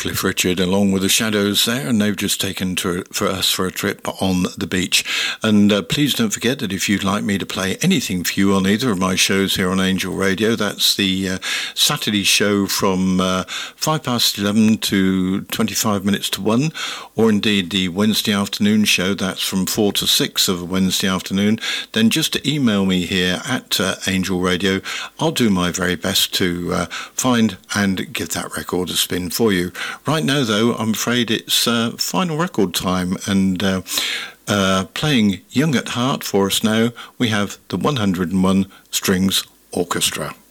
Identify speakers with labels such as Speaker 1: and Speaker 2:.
Speaker 1: Cliff Richard along with the Shadows there, and they've just taken for us for a trip on the beach. And please don't forget that if you'd like me to play anything for you on either of my shows here on Angel Radio, that's the Saturday show from 11:05 to 25 minutes to 1, or indeed the Wednesday afternoon show, that's from 4 to 6 of a Wednesday afternoon, then just to email me here at Angel Radio. I'll do my very best to find and give that record a spin for you. Right now, though, I'm afraid it's final record time, and playing Young at Heart for us now, we have the 101 Strings Orchestra.